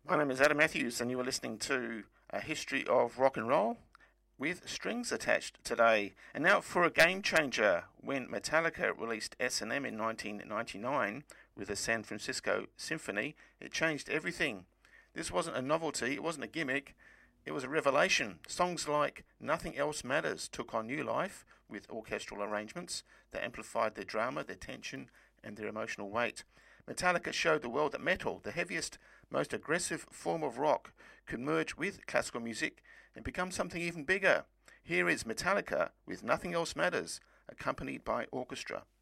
My name is Adam Matthews, and you are listening to A History of Rock and Roll with strings attached today. And now for a game changer. When Metallica released S&M in 1999 with the San Francisco Symphony, it changed everything. This wasn't a novelty, it wasn't a gimmick, it was a revelation. Songs like Nothing Else Matters took on new life with orchestral arrangements that amplified their drama, their tension, and their emotional weight. Metallica showed the world that metal, the heaviest, most aggressive form of rock, could merge with classical music and become something even bigger. Here is Metallica with Nothing Else Matters, accompanied by orchestra.